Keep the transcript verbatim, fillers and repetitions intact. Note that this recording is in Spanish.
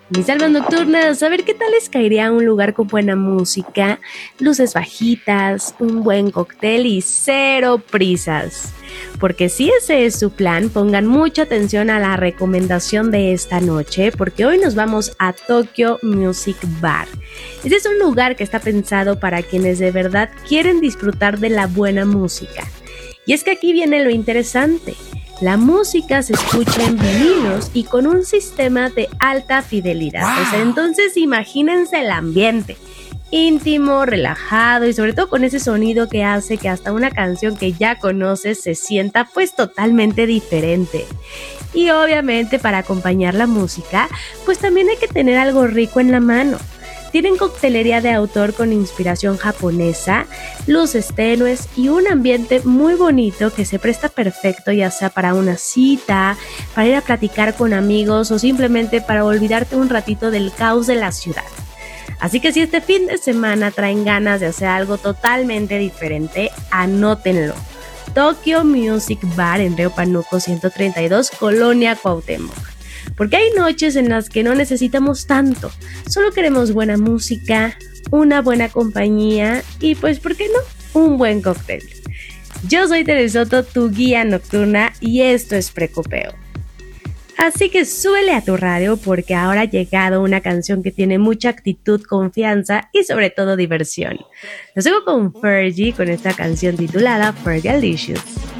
Mis almas nocturnas, a ver qué tal les caería un lugar con buena música, luces bajitas, un buen cóctel y cero prisas. Porque si ese es su plan, pongan mucha atención a la recomendación de esta noche, porque hoy nos vamos a Tokyo Music Bar. Este es un lugar que está pensado para quienes de verdad quieren disfrutar de la buena música. Y es que aquí viene lo interesante. La música se escucha en vinilos y con un sistema de alta fidelidad. Wow. O sea, entonces imagínense el ambiente. Íntimo, relajado y sobre todo con ese sonido que hace que hasta una canción que ya conoces se sienta pues totalmente diferente. Y obviamente para acompañar la música, pues también hay que tener algo rico en la mano. Tienen coctelería de autor con inspiración japonesa, luces tenues y un ambiente muy bonito que se presta perfecto ya sea para una cita, para ir a platicar con amigos o simplemente para olvidarte un ratito del caos de la ciudad. Así que si este fin de semana traen ganas de hacer algo totalmente diferente, anótenlo. Tokyo Music Bar en Río Pánuco ciento treinta y dos, Colonia Cuauhtémoc. Porque hay noches en las que no necesitamos tanto, solo queremos buena música, una buena compañía y pues, ¿por qué no? Un buen cóctel. Yo soy Teresoto, tu guía nocturna y esto es Precopeo. Así que súbele a tu radio porque ahora ha llegado una canción que tiene mucha actitud, confianza y sobre todo diversión. Los dejo con Fergie con esta canción titulada Fergalicious.